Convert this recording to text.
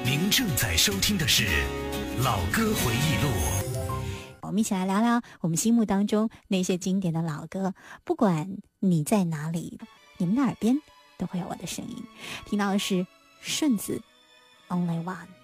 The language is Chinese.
您正在收听的是《老歌回忆录》。 我们一起来聊聊我们心目当中那些经典的老歌，不管你在哪里，你们的耳边都会有我的声音。听到的是顺子 Only One。